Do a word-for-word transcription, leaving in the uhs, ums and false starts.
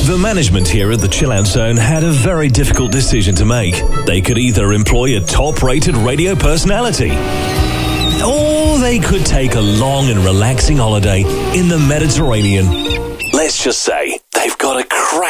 The management here at the Chill Out Zone had a very difficult decision to make. They could either employ a top-rated radio personality, or they could take a long and relaxing holiday in the Mediterranean. Let's just say they've got a crack